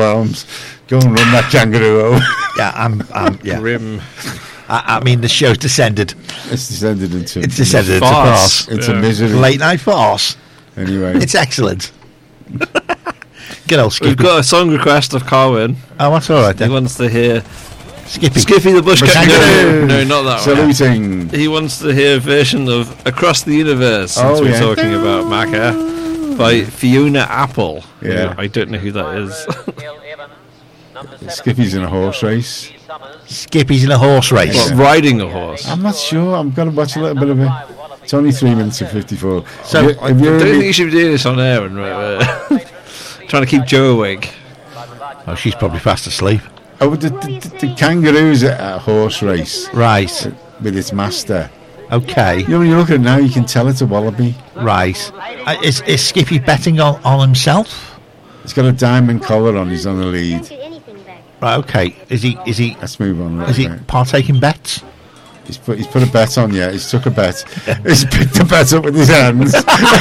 arms. Go and run that kangaroo over. Yeah. Grim. I mean, the show's descended. It's descended into farce. Into misery. Late night farce. Anyway. It's excellent. Good old Skippy. We've got a song request of Carwyn. Oh, that's all right then. He wants to hear Skippy the Bush Kangaroo. No, not that one. Saluting. He wants to hear a version of Across the Universe, since we're talking about Macca, by Fiona Apple. Yeah. I don't know who that is. Skippy's in a horse race. Skippy's in a horse race. What, riding a horse? I'm not sure. I'm going to watch a little bit of it. It's only 3 minutes and 54. So, if I don't think you should be doing this on air and trying to keep Joe awake. Oh, she's probably fast asleep. Oh, the kangaroo's at a horse race. Right. With its master. Okay. You know, when you look at it now, you can tell it's a wallaby. Right. Is Skippy betting on himself? He's got a diamond collar on. He's on the lead. Right. Okay. Is he? Let's move on. Is he partaking bets? He's put a bet on. Yeah, he's took a bet. He's picked the bet up with his hands.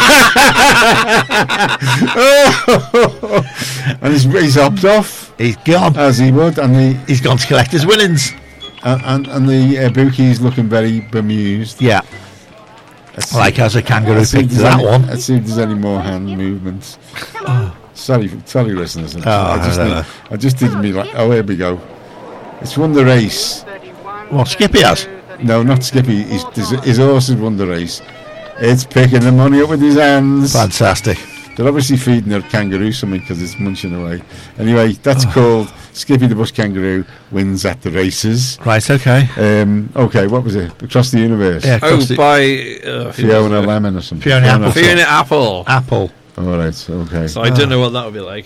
And he's hopped off. He's gone. As he would, and he's gone to collect his winnings. And the bookie's looking very bemused. Yeah. Like as a kangaroo picked that one. Let's see if there's any more hand movements. Sorry, listeners. I just didn't be like, oh, here we go. It's won the race. What, Skippy has? No, not Skippy. His horse has won the race. It's picking the money up with his hands. Fantastic. They're obviously feeding their kangaroo something because it's munching away. Anyway, that's called Skippy the Bush Kangaroo wins at the races. Right, okay. Okay, what was it? Across the Universe. Yeah, by Fiona Lemon or something. Fiona Apple. Apple. All right, okay. So I don't know what that would be like.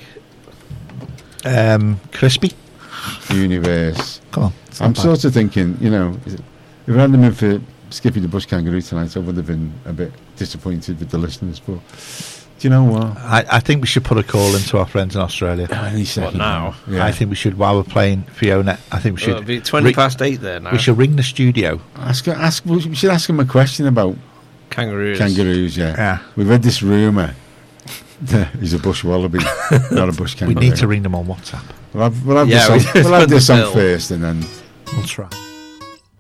Crispy. Universe. Come on. I'm sort of thinking, if we had them in for Skippy the Bush Kangaroo tonight, I would have been a bit disappointed with the listeners, but do you know what? I think we should put a call into our friends in Australia. What now? Yeah. I think we should, while we're playing Fiona, I think we should... It'll be 20 past 8 there now. We should ring the studio. We should ask him a question about kangaroos, yeah. We've had this rumour that he's a bush wallaby, not a bush kangaroo. We need to ring them on WhatsApp. We'll have this on first and then... We'll try.